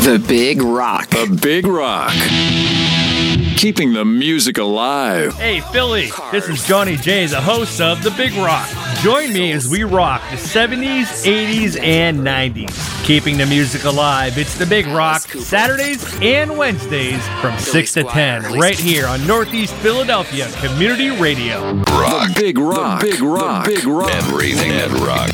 The Big Rock. The Big Rock. Keeping the music alive. Hey, Philly, this is Johnny J, the host of The Big Rock. Join me as we rock the 70s, 80s, and 90s. Keeping the music alive, it's The Big Rock, Saturdays and Wednesdays from 6 to 10, right here on Northeast Philadelphia Community Radio. The Big Rock. The Big Rock. The Big Rock. Everything that rocks.